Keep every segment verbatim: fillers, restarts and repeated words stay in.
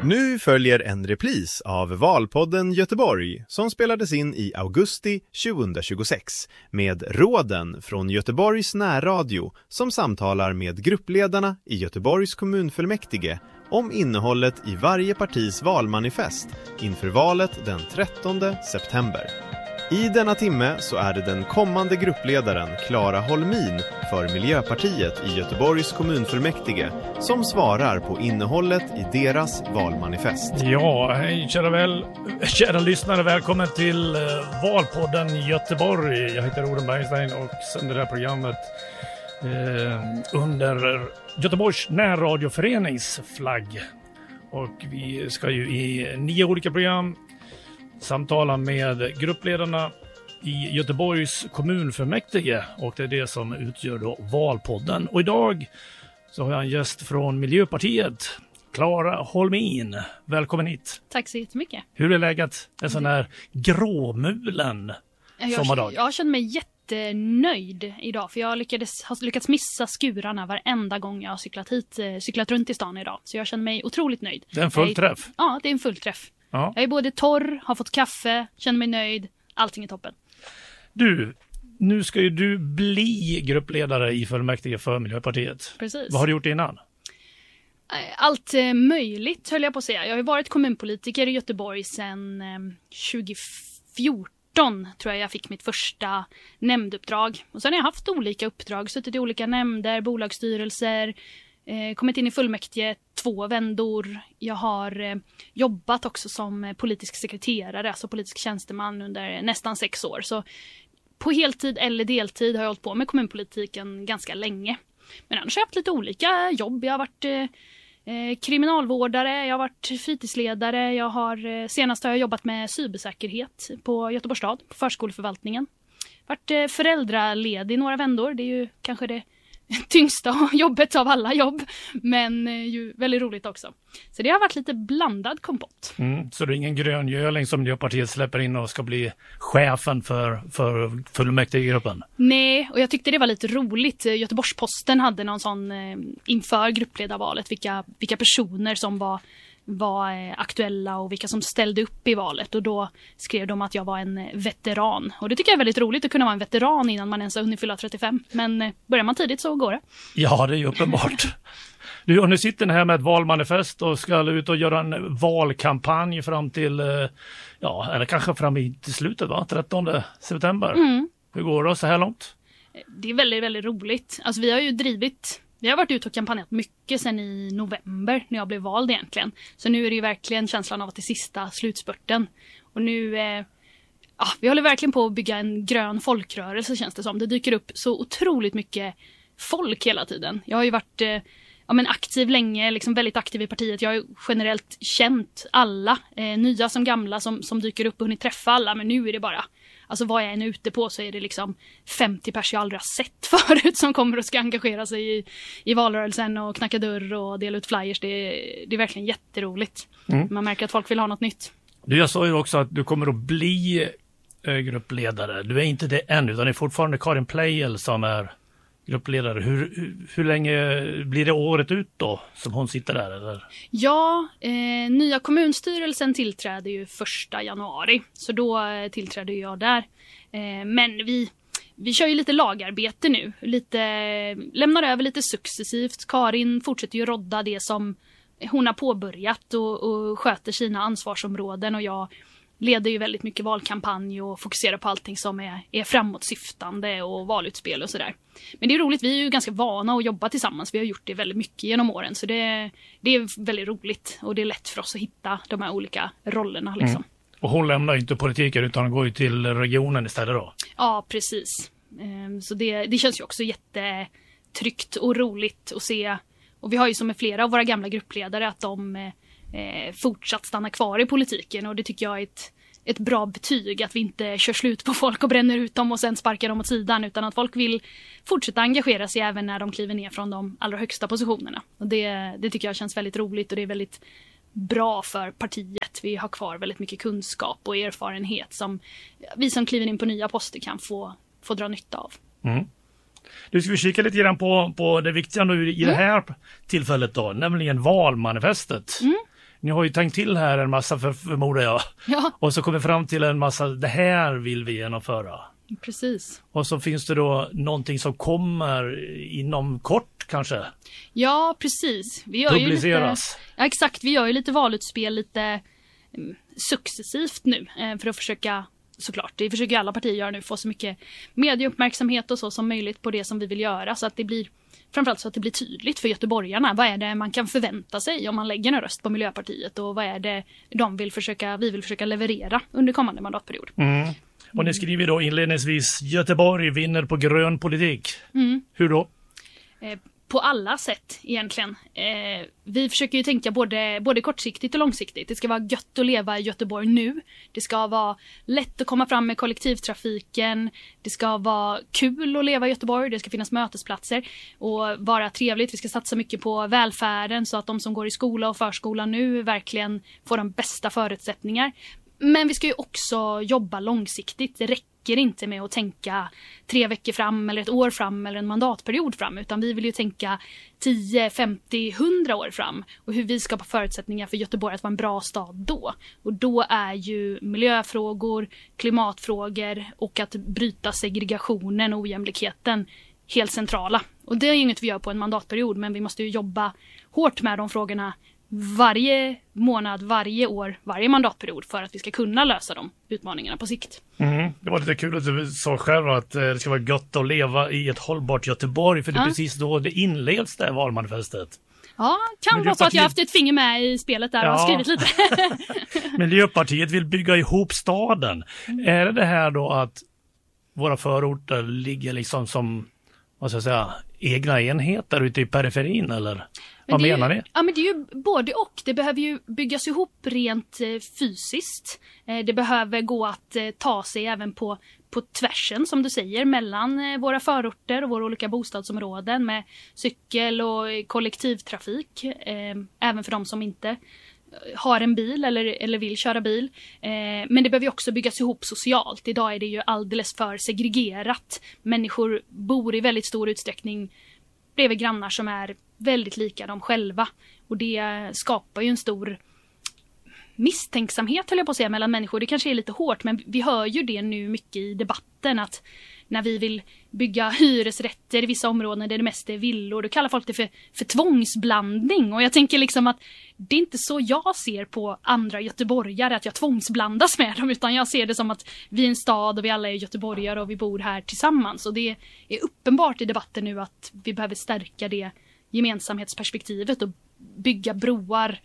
Nu följer en repris av Valpodden Göteborg som spelades in i augusti tjugohundratjugosex med råden från Göteborgs närradio som samtalar med gruppledarna i Göteborgs kommunfullmäktige om innehållet i varje partis valmanifest inför valet den trettonde september. I denna timme så är det den kommande gruppledaren Clara Holmin för Miljöpartiet i Göteborgs kommunfullmäktige som svarar på innehållet i deras valmanifest. Ja, hej kära, väl, kära lyssnare, välkommen till uh, Valpodden Göteborg. Jag heter Oden Bergstein och sänder det här programmet uh, under Göteborgs närradioförenings flagg. Och vi ska ju i nio olika program samtala med gruppledarna i Göteborgs kommunfullmäktige, och det är det som utgör då Valpodden. Och idag så har jag en gäst från Miljöpartiet, Clara Holmin. Välkommen hit. Tack så jättemycket. Hur är läget en sån här gråmulen jag, sommardag? Jag känner mig jättenöjd idag, för jag lyckades, har lyckats missa skurarna varenda gång jag har cyklat hit, cyklat runt i stan idag. Så jag känner mig otroligt nöjd. Det är en fullträff? Ja, det är en fullträff. Ja. Jag är både torr, har fått kaffe, känner mig nöjd, allting är toppen. Du, nu ska ju du bli gruppledare i fullmäktige för Miljöpartiet. Precis. Vad har du gjort innan? Allt möjligt höll jag på att säga. Jag har ju varit kommunpolitiker i Göteborg sedan tjugofjorton, tror jag jag fick mitt första nämnduppdrag. Och sen har jag haft olika uppdrag, suttit i olika nämnder, bolagsstyrelser, Eh, kommit in i fullmäktige två vändor. Jag har eh, jobbat också som politisk sekreterare, alltså politisk tjänsteman under nästan sex år. Så på heltid eller deltid har jag hållit på med kommunpolitiken ganska länge. Men annars har jag haft lite olika jobb. Jag har varit eh, kriminalvårdare, jag har varit fritidsledare. Jag har, eh, senast har jag jobbat med cybersäkerhet på Göteborgs stad, på förskoleförvaltningen. Varit eh, föräldraledig i några vändor, det är ju kanske det tyngsta jobbet av alla jobb, men ju väldigt roligt också. Så det har varit lite blandad kompott. Mm, så det är ingen gröngöling som Miljöpartiet släpper in och ska bli chefen för, för fullmäktigegruppen? Nej, och jag tyckte det var lite roligt. Göteborgs-Posten hade någon sån eh, inför gruppledarvalet, vilka, vilka personer som var var aktuella och vilka som ställde upp i valet, och då skrev de att jag var en veteran, och det tycker jag är väldigt roligt att kunna vara en veteran innan man ens har hunnit fylla trettiofem, men börjar man tidigt så går det. Ja, det är ju uppenbart. Du, och nu sitter ni här med ett valmanifest och ska ut och göra en valkampanj fram till, ja, eller kanske fram i till slutet, va? trettonde september. Mm. Hur går det så här långt? Det är väldigt, väldigt roligt. Alltså vi har ju drivit Vi har varit ute och kampanjat mycket sedan i november när jag blev vald egentligen. Så nu är det ju verkligen känslan av att det är sista slutspurten. Och nu, eh, ja, vi håller verkligen på att bygga en grön folkrörelse, känns det som. Det dyker upp så otroligt mycket folk hela tiden. Jag har ju varit eh, ja, men aktiv länge, liksom väldigt aktiv i partiet. Jag har ju generellt känt alla, eh, nya som gamla, som, som dyker upp och hunnit träffa alla. Men nu är det bara... Alltså vad jag än är ute på så är det liksom femtio personer jag aldrig har sett förut som kommer och ska engagera sig i, i valrörelsen och knacka dörr och dela ut flyers. Det är, det är verkligen jätteroligt. Mm. Man märker att folk vill ha något nytt. Du, jag sa ju också att du kommer att bli äh, gruppledare. Du är inte det än, utan det är fortfarande Karin Pleijel som är gruppledare. Hur, hur, hur länge blir det året ut då som hon sitter där? Eller? Ja, eh, nya kommunstyrelsen tillträder ju första januari. Så då eh, tillträder jag där. Eh, men vi, vi kör ju lite lagarbete nu. Lite, lämnar över lite successivt. Karin fortsätter ju rodda det som hon har påbörjat och, och sköter sina ansvarsområden. Och jag leder ju väldigt mycket valkampanj och fokuserar på allting som är, är framåtsyftande och valutspel och sådär. Men det är roligt, vi är ju ganska vana att jobba tillsammans. Vi har gjort det väldigt mycket genom åren, så det, det är väldigt roligt. Och det är lätt för oss att hitta de här olika rollerna liksom. Mm. Och hon lämnar ju inte politiken utan går ju till regionen istället då? Ja, precis. Så det, det känns ju också jättetryggt och roligt att se. Och vi har ju som med flera av våra gamla gruppledare att de eh, fortsatt stanna kvar i politiken, och det tycker jag är ett, ett bra betyg, att vi inte kör slut på folk och bränner ut dem och sen sparkar dem åt sidan, utan att folk vill fortsätta engagera sig även när de kliver ner från de allra högsta positionerna. Och det, det tycker jag känns väldigt roligt, och det är väldigt bra för partiet. Vi har kvar väldigt mycket kunskap och erfarenhet som vi som kliver in på nya poster kan få, få dra nytta av. Mm. Nu ska vi kika lite grann på, på det viktiga nu i mm. det här tillfället då, nämligen valmanifestet. Mm. ni har ju tänkt till här en massa för, förmodar jag. Ja. Och så kommer fram till en massa, det här vill vi genomföra. Precis. Och så finns det då någonting som kommer inom kort kanske. Ja, precis. Vi gör ju lite, ja, exakt, vi gör ju lite valutspel lite um, successivt nu eh, för att försöka, såklart, det försöker alla partier göra nu, få så mycket medieuppmärksamhet och så som möjligt på det som vi vill göra, så att det blir, framförallt så att det blir tydligt för göteborgarna, vad är det man kan förvänta sig om man lägger en röst på Miljöpartiet och vad är det de vill försöka, vi vill försöka leverera under kommande mandatperiod. Mm. Och ni skriver då inledningsvis, Göteborg vinner på grön politik. Mm. Hur då? Eh, på alla sätt egentligen. Eh, vi försöker ju tänka både, både kortsiktigt och långsiktigt. Det ska vara gött att leva i Göteborg nu. Det ska vara lätt att komma fram med kollektivtrafiken. Det ska vara kul att leva i Göteborg. Det ska finnas mötesplatser och vara trevligt. Vi ska satsa mycket på välfärden så att de som går i skola och förskola nu verkligen får de bästa förutsättningar. Men vi ska ju också jobba långsiktigt. Det räcker inte med att tänka tre veckor fram eller ett år fram eller en mandatperiod fram, utan vi vill ju tänka tio, femtio, hundra år fram och hur vi skapar förutsättningar för Göteborg att vara en bra stad då. Och då är ju miljöfrågor, klimatfrågor och att bryta segregationen och ojämlikheten helt centrala. Och det är inget vi gör på en mandatperiod, men vi måste ju jobba hårt med de frågorna varje månad, varje år, varje mandatperiod för att vi ska kunna lösa de utmaningarna på sikt. Mm. Det var lite kul att du sa själv att det ska vara gott att leva i ett hållbart Göteborg, för det är ja. precis då det inleds det valmanifestet. Ja, kan vara så att jag har haft ett finger med i spelet där och ja. skrivit lite. Miljöpartiet vill bygga ihop staden. Mm. Är det det här då att våra förorter ligger liksom som, vad ska jag säga, egna enheter ute i periferin eller? Vad menar ni? Ja, men det är ju både och. Det behöver ju byggas ihop rent eh, fysiskt. Eh, det behöver gå att eh, ta sig även på, på tvärsen, som du säger, mellan eh, våra förorter och våra olika bostadsområden med cykel och kollektivtrafik. Eh, även för de som inte har en bil eller, eller vill köra bil. Eh, men det behöver ju också byggas ihop socialt. Idag är det ju alldeles för segregerat. Människor bor i väldigt stor utsträckning bredvid grannar som är väldigt lika dem själva. Och det skapar ju en stor misstänksamhet, höll jag på att säga, mellan människor. Det kanske är lite hårt, men vi hör ju det nu mycket i debatten, att när vi vill bygga hyresrätter i vissa områden där det mest är villor, då kallar folk det för, för tvångsblandning. Och jag tänker liksom att det är inte så jag ser på andra göteborgare, att jag tvångsblandas med dem, utan jag ser det som att vi är en stad och vi alla är göteborgare och vi bor här tillsammans. Och det är uppenbart i debatten nu att vi behöver stärka det gemensamhetsperspektivet och bygga broar,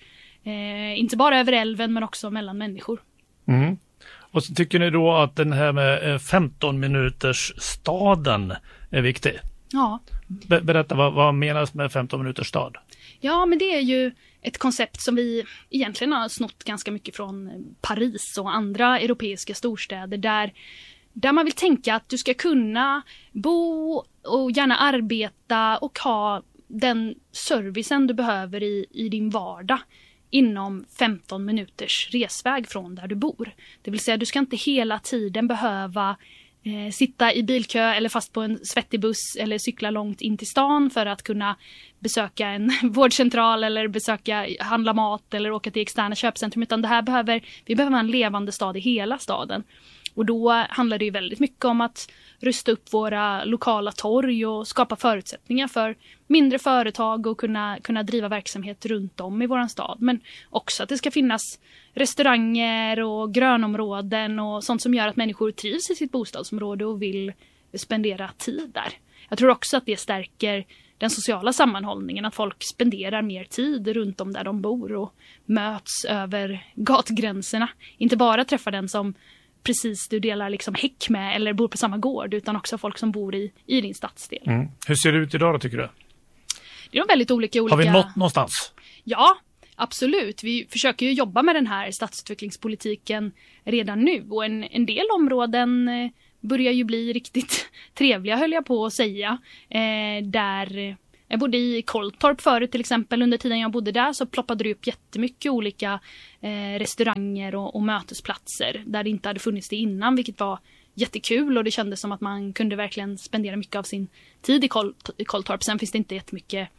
eh, inte bara över älven men också mellan människor. Mm. Och så tycker ni då att den här med femton minuters staden är viktig? Ja. Be- berätta, vad, vad menas med femton minuters stad? Ja, men det är ju ett koncept som vi egentligen har snott ganska mycket från Paris och andra europeiska storstäder, där Där man vill tänka att du ska kunna bo och gärna arbeta och ha den servicen du behöver i, i din vardag inom femton minuters resväg från där du bor. Det vill säga, du ska inte hela tiden behöva eh, sitta i bilkö eller fast på en svettig buss eller cykla långt in till stan för att kunna besöka en vårdcentral eller besöka, handla mat eller åka till externa köpcentrum. Utan det här behöver, vi behöver ha en levande stad i hela staden. Och då handlar det ju väldigt mycket om att rusta upp våra lokala torg och skapa förutsättningar för mindre företag och kunna, kunna driva verksamhet runt om i våran stad. Men också att det ska finnas restauranger och grönområden och sånt som gör att människor trivs i sitt bostadsområde och vill spendera tid där. Jag tror också att det stärker den sociala sammanhållningen, att folk spenderar mer tid runt om där de bor och möts över gatgränserna. Inte bara träffa den som precis du delar liksom häck med eller bor på samma gård, utan också folk som bor i, i din stadsdel. Mm. Hur ser det ut idag då, tycker du? Det är väldigt olika, olika... Har vi nått någonstans? Ja, absolut. Vi försöker ju jobba med den här stadsutvecklingspolitiken redan nu, och en, en del områden börjar ju bli riktigt trevliga, höll jag på att säga. Eh, där... Jag bodde i Kolltorp förut till exempel. Under tiden jag bodde där så ploppade det upp jättemycket olika eh, restauranger och, och mötesplatser där det inte hade funnits det innan, vilket var jättekul, och det kändes som att man kunde verkligen spendera mycket av sin tid i, Koll, i Kolltorp. Sen finns det inte jättemycket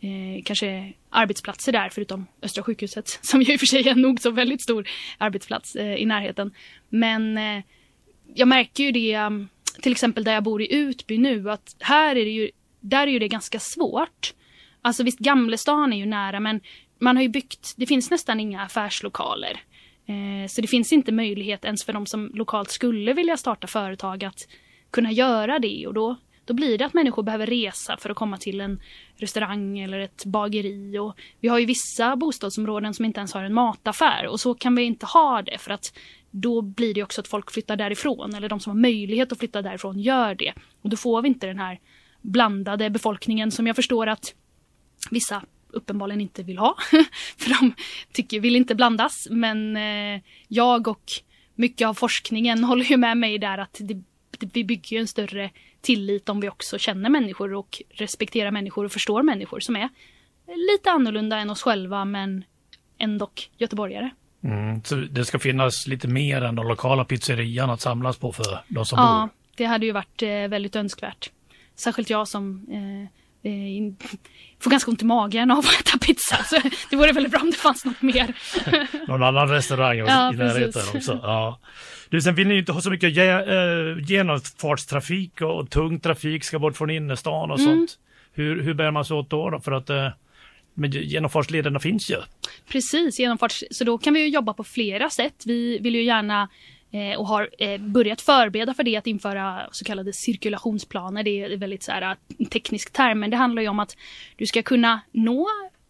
eh, kanske arbetsplatser där, förutom Östra sjukhuset, som ju i och för sig är nog så väldigt stor arbetsplats eh, i närheten. Men eh, jag märker ju det, um, till exempel där jag bor i Utby nu, att här är det ju, där är ju det ganska svårt. Alltså visst, Gamlestan är ju nära, men man har ju byggt, det finns nästan inga affärslokaler. Eh, så det finns inte möjlighet ens för de som lokalt skulle vilja starta företag att kunna göra det. Och då, då blir det att människor behöver resa för att komma till en restaurang eller ett bageri. Och vi har ju vissa bostadsområden som inte ens har en mataffär. Och så kan vi inte ha det, för att då blir det också att folk flyttar därifrån. Eller de som har möjlighet att flytta därifrån gör det. Och då får vi inte den här blandade befolkningen som jag förstår att vissa uppenbarligen inte vill ha. För de tycker, vill inte blandas. Men eh, jag och mycket av forskningen håller ju med mig där, att det, det, vi bygger ju en större tillit om vi också känner människor och respekterar människor och förstår människor som är lite annorlunda än oss själva, men ändå göteborgare. Mm, så det ska finnas lite mer än de lokala pizzerian att samlas på för de som ja, bor? Ja, det hade ju varit eh, väldigt önskvärt. Särskilt jag som eh, eh, får ganska ont i magen av att äta pizza. Så det vore väldigt bra om det fanns något mer. Någon annan restaurang ja, i närheten också. Ja. Du, sen vill ni inte ha så mycket ge, eh, genomfartstrafik och, och tung trafik ska bort från innerstan och mm. sånt. Hur, hur bär man sig åt då? då? För att eh, men genomfartslederna finns ju. Precis, genomfarts, så då kan vi ju jobba på flera sätt. Vi vill ju gärna eh, och har eh, börjat förbereda för det, att införa så kallade cirkulationsplaner. Det är väldigt så här teknisk term, men det handlar ju om att du ska kunna nå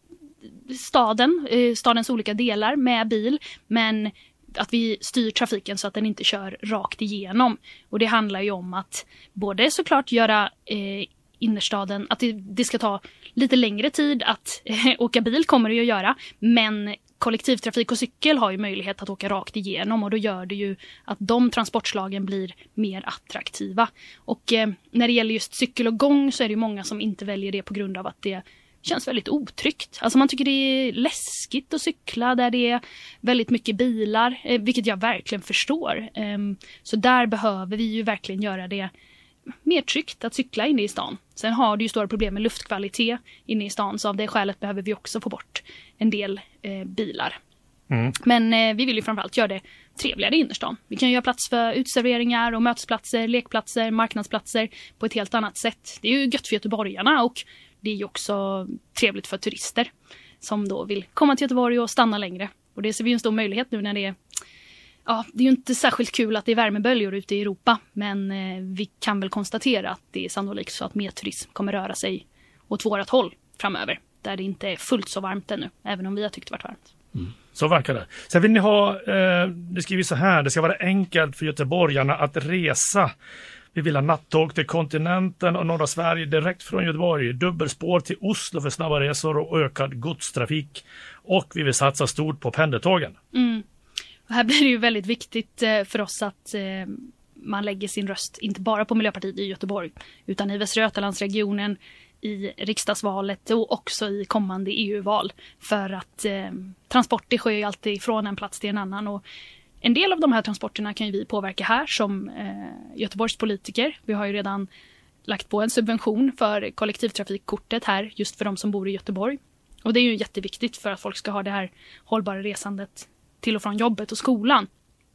staden, eh, stadens olika delar med bil, men att vi styr trafiken så att den inte kör rakt igenom. Och det handlar ju om att både såklart göra eh, innerstaden, att det, det ska ta lite längre tid att eh, åka bil, kommer det ju att göra, men kollektivtrafik och cykel har ju möjlighet att åka rakt igenom, och då gör det ju att de transportslagen blir mer attraktiva. Och eh, när det gäller just cykel och gång så är det ju många som inte väljer det på grund av att det känns väldigt otryggt. Alltså man tycker det är läskigt att cykla där det är väldigt mycket bilar, eh, vilket jag verkligen förstår. Eh, så där behöver vi ju verkligen göra det mer tryggt att cykla inne i stan. Sen har det ju stora problem med luftkvalitet inne i stan, så av det skälet behöver vi också få bort en del eh, bilar. Mm. Men eh, vi vill ju framförallt göra det trevligare i innerstan. Vi kan göra plats för utserveringar och mötesplatser, lekplatser, marknadsplatser på ett helt annat sätt. Det är ju gött för göteborgarna, och det är ju också trevligt för turister som då vill komma till Göteborg och stanna längre. Och det ser vi ju en stor möjlighet nu när det är, ja, det är ju inte särskilt kul att det är värmeböljor ute i Europa, men eh, vi kan väl konstatera att det är sannolikt så att mer turism kommer röra sig åt vårat håll framöver, där det inte är fullt så varmt ännu, även om vi har tyckt det varit varmt. Mm. Så verkar det. Sen vill ni ha, eh, det skriver så här, det ska vara enkelt för göteborgarna att resa. Vi vill ha nattåg till kontinenten och norra Sverige direkt från Göteborg. Dubbelspår till Oslo för snabba resor och ökad godstrafik. Och vi vill satsa stort på pendeltågen. Mm. Och här blir det ju väldigt viktigt eh, för oss att eh, man lägger sin röst inte bara på Miljöpartiet i Göteborg, utan i Västra Götalandsregionen, i riksdagsvalet och också i kommande E U-val. För att eh, transporter sker ju alltid från en plats till en annan, och en del av de här transporterna kan ju vi påverka här som eh, Göteborgs politiker. Vi har ju redan lagt på en subvention för kollektivtrafikkortet här just för de som bor i Göteborg. Och det är ju jätteviktigt för att folk ska ha det här hållbara resandet till och från jobbet och skolan.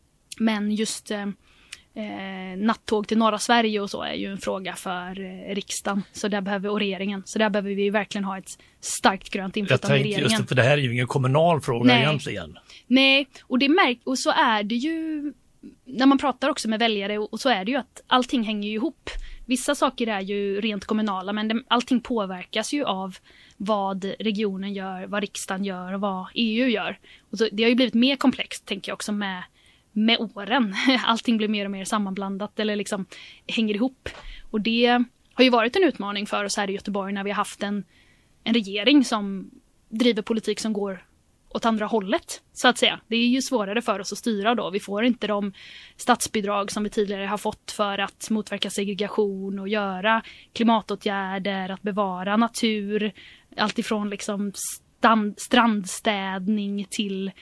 Men just eh, eh, nattåg till norra Sverige och så är ju en fråga för eh, riksdagen, så där behöver, och regeringen. Så där behöver vi verkligen ha ett starkt grönt inflytande i regeringen. Just det, för det här är ju ingen kommunal fråga. Nej. Egentligen. Nej, och det märk och så är det ju när man pratar också med väljare, och så är det ju att allting hänger ju ihop. Vissa saker är ju rent kommunala, men det, allting påverkas ju av vad regionen gör, vad riksdagen gör och vad E U gör. Och så, det har ju blivit mer komplext, tänker jag också, med, med åren. Allting blir mer och mer sammanblandat eller liksom hänger ihop. Och det har ju varit en utmaning för oss här i Göteborg när vi har haft en, en regering som driver politik som går åt andra hållet, så att säga. Det är ju svårare för oss att styra då. Vi får inte de statsbidrag som vi tidigare har fått för att motverka segregation och göra klimatåtgärder, att bevara natur, allt ifrån liksom stand, strandstädning till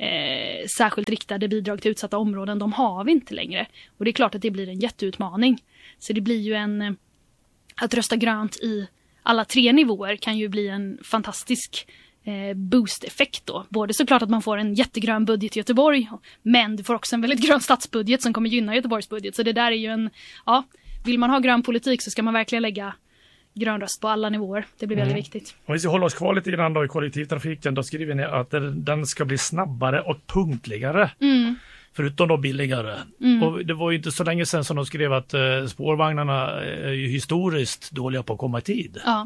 eh, särskilt riktade bidrag till utsatta områden. De har vi inte längre. Och det är klart att det blir en jätteutmaning. Så det blir ju en, att rösta grönt i alla tre nivåer kan ju bli en fantastisk eh, boost-effekt då. Både såklart att man får en jättegrön budget i Göteborg, men du får också en väldigt grön stadsbudget som kommer gynna Göteborgs budget. Så det där är ju en, ja, vill man ha grön politik så ska man verkligen lägga grön röst på alla nivåer. Det blir väldigt mm. viktigt. Om vi ska hålla oss kvar lite grann då i kollektivtrafiken, då skriver ni att den ska bli snabbare och punktligare. Mm. Förutom då billigare. Mm. Och det var ju inte så länge sedan som de skrev att eh, spårvagnarna är ju historiskt dåliga på att komma i tid. Ja.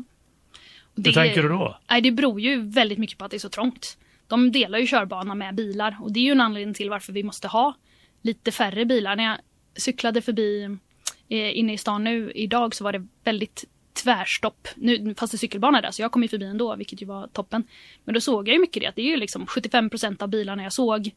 Hur tänker du då? Nej, det beror ju väldigt mycket på att det är så trångt. De delar ju körbana med bilar. Och det är ju en anledning till varför vi måste ha lite färre bilar. När jag cyklade förbi eh, inne i stan nu idag så var det väldigt tvärstopp. Nu, fast det är cykelbana där så jag kom ju förbi ändå, vilket ju var toppen. Men då såg jag ju mycket det. Att det är ju liksom sjuttiofem procent av bilarna jag såg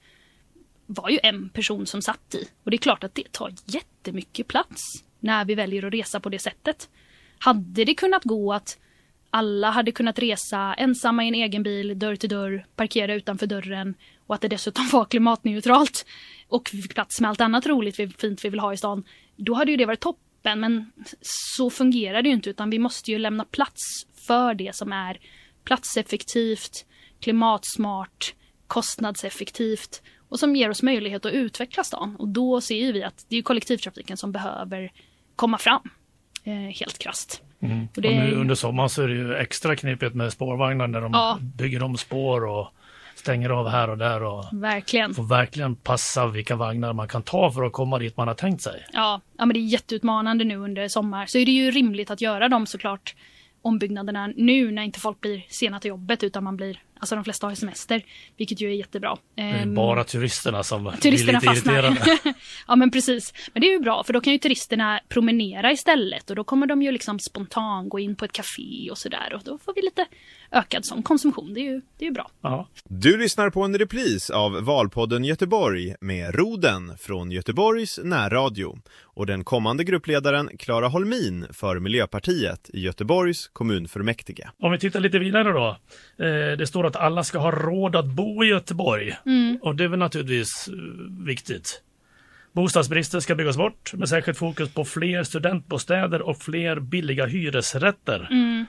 var ju en person som satt i. Och det är klart att det tar jättemycket plats när vi väljer att resa på det sättet. Hade det kunnat gå att alla hade kunnat resa ensamma i en egen bil, dörr till dörr, parkera utanför dörren och att det dessutom var klimatneutralt och vi fick plats med allt annat roligt och fint vi vill ha i stan, då hade ju det varit toppen. Men så fungerar det ju inte, utan vi måste ju lämna plats för det som är platseffektivt, klimatsmart, kostnadseffektivt och som ger oss möjlighet att utveckla stan. Och då ser vi att det är kollektivtrafiken som behöver komma fram, eh, helt krasst. Mm. Och det... och nu under sommaren så är det ju extra knepigt med spårvagnar när de ja. bygger om spår och stänger av här och där. Och verkligen. Får verkligen passa vilka vagnar man kan ta för att komma dit man har tänkt sig. Ja, ja men det är jätteutmanande nu under sommar. Så är det ju rimligt att göra dem såklart ombyggnaderna nu när inte folk blir sena till jobbet utan man blir, alltså de flesta har semester, vilket ju är jättebra. Det är bara turisterna som turisterna blir lite irriterade. Ja men precis, men det är ju bra för då kan ju turisterna promenera istället och då kommer de ju liksom spontant gå in på ett café och sådär och då får vi lite ökad sån konsumtion, det är ju, det är ju bra. Ja. Du lyssnar på en repris av Valpodden Göteborg med Roden från Göteborgs närradio och den kommande gruppledaren Clara Holmin för Miljöpartiet i Göteborgs kommunfullmäktige. Om vi tittar lite vidare då, eh, det står att alla ska ha råd att bo i Göteborg mm. och det är väl naturligtvis viktigt. Bostadsbristen ska byggas bort med särskilt fokus på fler studentbostäder och fler billiga hyresrätter. Mm.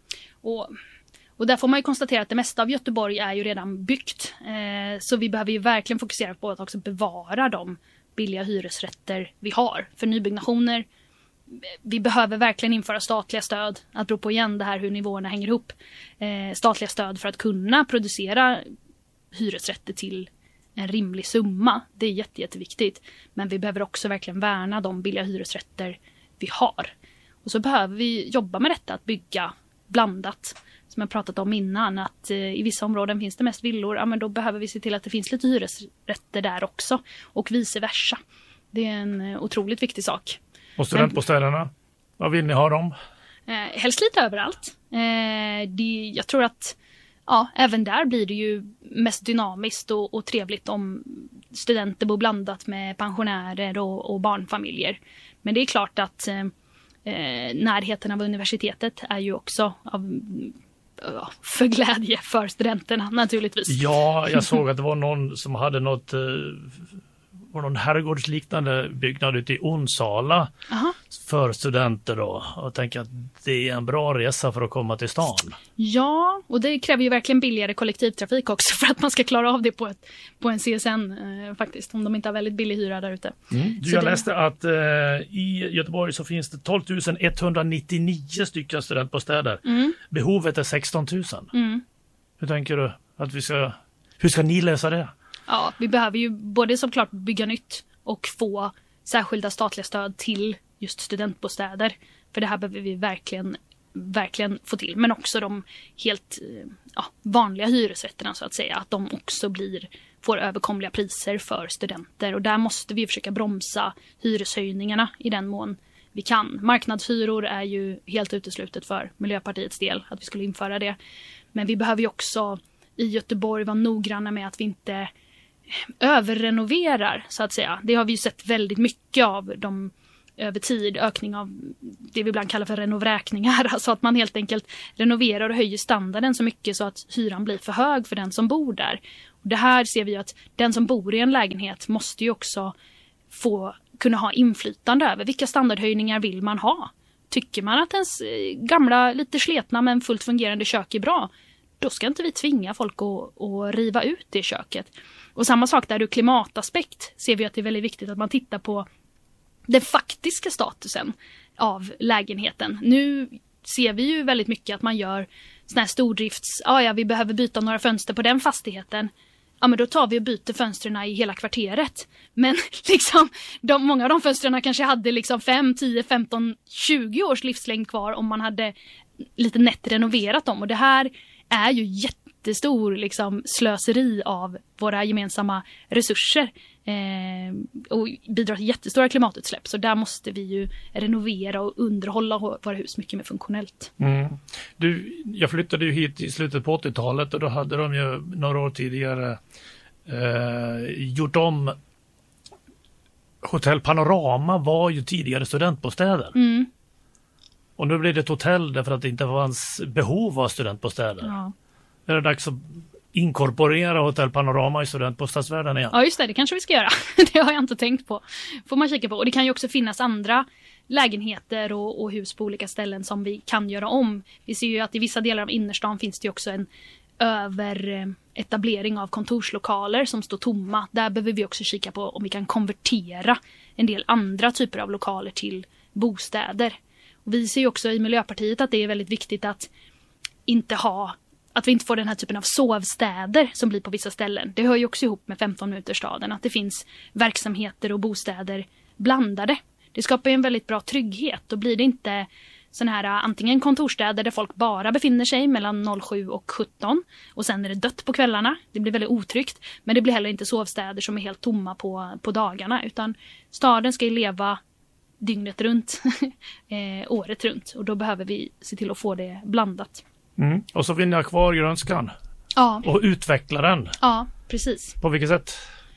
Och, och där får man ju konstatera att det mesta av Göteborg är ju redan byggt. Eh, så vi behöver ju verkligen fokusera på att också bevara de billiga hyresrätter vi har. För nybyggnationer, vi behöver verkligen införa statliga stöd. Att bero på igen det här hur nivåerna hänger ihop. Eh, statliga stöd för att kunna producera hyresrätter till en rimlig summa. Det är jätte, jätteviktigt. Men vi behöver också verkligen värna de billiga hyresrätter vi har. Och så behöver vi jobba med detta att bygga blandat. Som jag pratat om innan, att eh, i vissa områden finns det mest villor. Ja, men då behöver vi se till att det finns lite hyresrätter där också. Och vice versa. Det är en eh, otroligt viktig sak. Och studentbostäderna, vad vill ni ha dem? Eh, helst lite överallt. Eh, det, jag tror att ja, även där blir det ju mest dynamiskt och, och trevligt om studenter bor blandat med pensionärer och, och barnfamiljer. Men det är klart att eh, närheten av universitetet är ju också av, för glädje för studenterna naturligtvis. Ja, jag såg att det var någon som hade något... Eh, var någon herrgårdsliknande byggnad ute i Onsala Aha. för studenter då. Och tänker att det är en bra resa för att komma till stan. Ja, och det kräver ju verkligen billigare kollektivtrafik också för att man ska klara av det på, ett, på en C S N eh, faktiskt. Om de inte har väldigt billig hyra där ute. Mm. Du, jag det... läste att eh, i Göteborg så finns det tolv tusen etthundranittionio stycken studentbostäder. Mm. Behovet är sexton tusen. Mm. Hur tänker du att vi ska... Hur ska ni lösa det? Ja, vi behöver ju både såklart bygga nytt och få särskilda statliga stöd till just studentbostäder. För det här behöver vi verkligen, verkligen få till. Men också de helt ja, vanliga hyresrätterna så att säga. Att de också blir, får överkomliga priser för studenter. Och där måste vi försöka bromsa hyreshöjningarna i den mån vi kan. Marknadshyror är ju helt uteslutet för Miljöpartiets del att vi skulle införa det. Men vi behöver ju också i Göteborg vara noggranna med att vi inte överrenoverar så att säga. Det har vi ju sett väldigt mycket av de över tid, ökning av det vi ibland kallar för renovräkningar. Alltså att man helt enkelt renoverar och höjer standarden så mycket så att hyran blir för hög för den som bor där. Och det här ser vi att den som bor i en lägenhet måste ju också få kunna ha inflytande över vilka standardhöjningar vill man ha tycker man att ens gamla, lite sletna men fullt fungerande kök är bra, då ska inte vi tvinga folk att, att riva ut det köket. Och samma sak där ur klimataspekt ser vi att det är väldigt viktigt att man tittar på den faktiska statusen av lägenheten. Nu ser vi ju väldigt mycket att man gör såna här stordrifts, ja ja vi behöver byta några fönster på den fastigheten. Ja men då tar vi och byter fönstren i hela kvarteret. Men liksom, de, många av de fönstren kanske hade liksom fem, tio, femton, tjugo års livslängd kvar om man hade lite nätt renoverat dem. Och det här är ju jättestor liksom, slöseri av våra gemensamma resurser. Eh, och bidrar till jättestora klimatutsläpp. Så där måste vi ju renovera och underhålla våra hus mycket mer funktionellt. Mm. Du, jag flyttade ju hit i slutet på åttiotalet och då hade de ju några år tidigare eh, gjort om. Hotell Panorama var ju tidigare studentbostäder. Mm. Och nu blir det ett hotell därför att det inte fanns behov av studentbostäder. Ja. Är det dags att inkorporera Hotell Panorama i studentbostadsvärlden igen? Ja just det, det kanske vi ska göra. Det har jag inte tänkt på. Får man kika på. Och det kan ju också finnas andra lägenheter och, och hus på olika ställen som vi kan göra om. Vi ser ju att i vissa delar av innerstan finns det ju också en överetablering av kontorslokaler som står tomma. Där behöver vi också kika på om vi kan konvertera en del andra typer av lokaler till bostäder. Och vi ser ju också i Miljöpartiet att det är väldigt viktigt att inte ha att vi inte får den här typen av sovstäder som blir på vissa ställen. Det hör ju också ihop med femton minuterstaden. Att det finns verksamheter och bostäder blandade. Det skapar ju en väldigt bra trygghet. Då blir det inte sån här antingen kontorstäder där folk bara befinner sig mellan sju och sjutton. Och sen är det dött på kvällarna. Det blir väldigt otryggt. Men det blir heller inte sovstäder som är helt tomma på, på dagarna. Utan staden ska ju leva dygnet runt. eh, året runt. Och då behöver vi se till att få det blandat. Mm. Och så vill jag kvar grönskan. Ja. Och utveckla den. Ja, precis. På vilket sätt?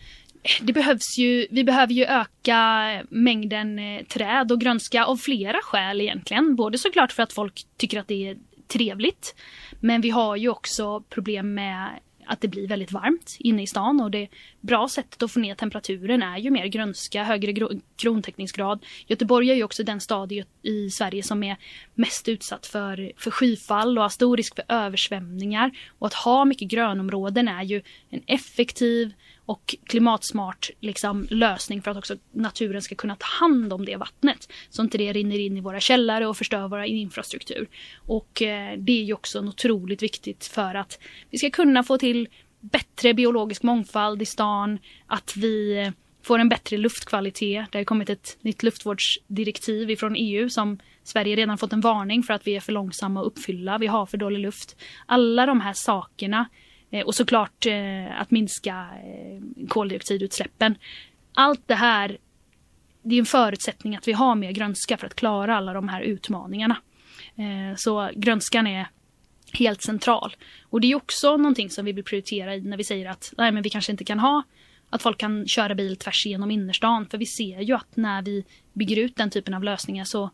Det behövs ju, vi behöver ju öka mängden träd och grönska av flera skäl egentligen. Både såklart för att folk tycker att det är trevligt. Men vi har ju också problem med att det blir väldigt varmt inne i stan. Och det bra sättet att få ner temperaturen är ju mer grönska, högre gro- krontäckningsgrad. Göteborg är ju också den stad i, i Sverige som är mest utsatt för, för skyfall och har stor risk för översvämningar. Och att ha mycket grönområden är ju en effektiv och klimatsmart liksom, lösning för att också naturen ska kunna ta hand om det vattnet. Så inte det rinner in i våra källare och förstör vår infrastruktur. Och eh, det är ju också otroligt viktigt för att vi ska kunna få till bättre biologisk mångfald i stan. Att vi får en bättre luftkvalitet. Det har kommit ett nytt luftvårdsdirektiv ifrån E U som Sverige redan fått en varning för att vi är för långsamma att uppfylla. Vi har för dålig luft. Alla de här sakerna. Och såklart eh, att minska eh, koldioxidutsläppen. Allt det här, det är en förutsättning att vi har mer grönska för att klara alla de här utmaningarna. Eh, så grönskan är helt central. Och det är också någonting som vi vill prioritera i när vi säger att nej, men vi kanske inte kan ha att folk kan köra bil tvärs igenom innerstan. För vi ser ju att när vi bygger ut den typen av lösningar så,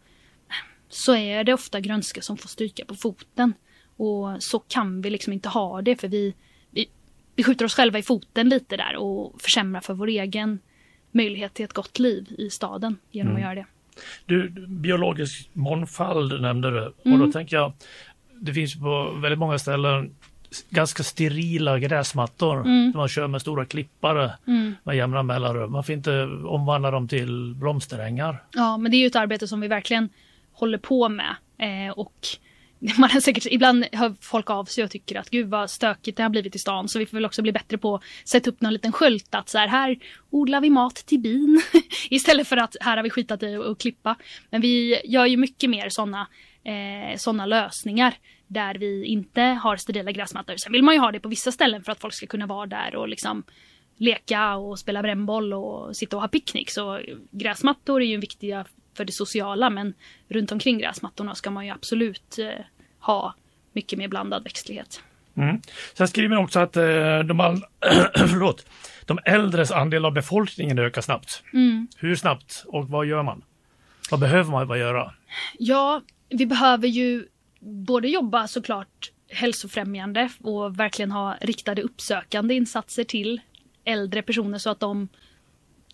så är det ofta grönska som får stryka på foten. Och så kan vi liksom inte ha det för vi Vi skjuter oss själva i foten lite där och försämrar för vår egen möjlighet till ett gott liv i staden genom mm. att göra det. Du, biologisk mångfald nämnde du. Mm. Och då tänker jag, det finns på väldigt många ställen ganska sterila gräsmattor. Mm. Man kör med stora klippare mm. med jämna mellanrum. Man får inte omvandla dem till blomsterängar. Ja, men det är ju ett arbete som vi verkligen håller på med. Eh, och man har säkert, ibland hör folk av sig och tycker att gud vad stökigt det har blivit i stan. Så vi får väl också bli bättre på att sätta upp någon liten skölt att så här, här odlar vi mat till bin. Istället för att här har vi skitat i och klippa. Men vi gör ju mycket mer sådana eh, såna lösningar där vi inte har sterila gräsmattor. Sen vill man ju ha det på vissa ställen för att folk ska kunna vara där och liksom leka och spela brännboll och sitta och ha picknick. Så gräsmattor är ju viktiga för det sociala, men runt omkring gräsmattorna ska man ju absolut eh, ha mycket mer blandad växtlighet. Mm. Sen skriver man också att eh, de, all... Förlåt. de äldres andel av befolkningen ökar snabbt. Mm. Hur snabbt och vad gör man? Vad behöver man vad göra? Ja, vi behöver ju både jobba såklart hälsofrämjande och verkligen ha riktade uppsökande insatser till äldre personer så att de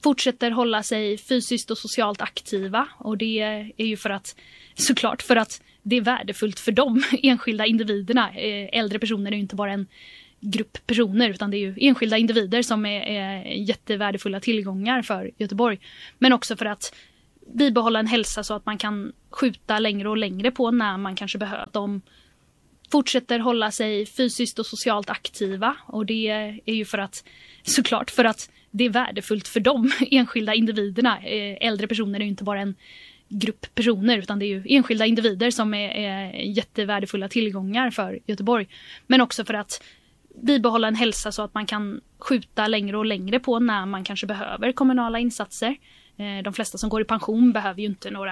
fortsätter hålla sig fysiskt och socialt aktiva, och det är ju för att såklart för att det är värdefullt för de enskilda individerna. Äldre personer är ju inte bara en grupp personer, utan det är ju enskilda individer som är, är jättevärdefulla tillgångar för Göteborg. Men också för att bibehålla en hälsa så att man kan skjuta längre och längre på när man kanske behöver. De fortsätter hålla sig fysiskt och socialt aktiva, och det är ju för att såklart för att det är värdefullt för de enskilda individerna. Äldre personer är ju inte bara en grupp personer, utan det är ju enskilda individer som är, är jättevärdefulla tillgångar för Göteborg. Men också för att bibehålla en hälsa så att man kan skjuta längre och längre på när man kanske behöver kommunala insatser. De flesta som går i pension behöver ju inte några